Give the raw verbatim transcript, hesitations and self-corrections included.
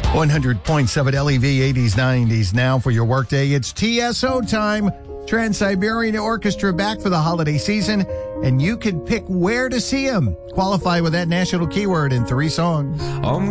one hundred point seven L E V eighties, nineties. Now for your workday, it's T S O time. Trans-Siberian Orchestra back for the holiday season, and you can pick where to see them. Qualify with that national keyword in three songs. I'm